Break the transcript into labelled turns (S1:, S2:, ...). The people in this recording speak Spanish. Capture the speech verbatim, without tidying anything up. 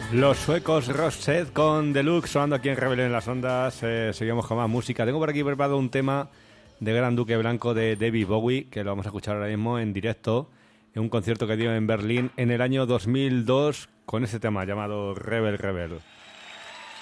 S1: Los suecos Roxette con Deluxe sonando aquí en Rebelión en las Ondas. Eh, seguimos con más música. Tengo por aquí preparado un tema de Gran Duque Blanco de David Bowie, que lo vamos a escuchar ahora mismo en directo en un concierto que dio en Berlín en el año dos mil dos con ese tema llamado Rebel Rebel.